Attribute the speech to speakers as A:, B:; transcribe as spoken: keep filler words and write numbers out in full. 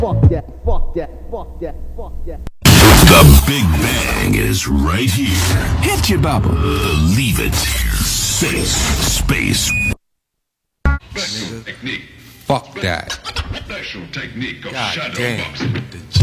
A: fuck that, fuck that, fuck that, fuck that.
B: The Big Bang is right here. Hit you, Baba. Believe it. Space. Space.
C: Special technique.
D: Fuck that.
C: Special technique of
D: God
C: shadow
D: damn.
C: boxing.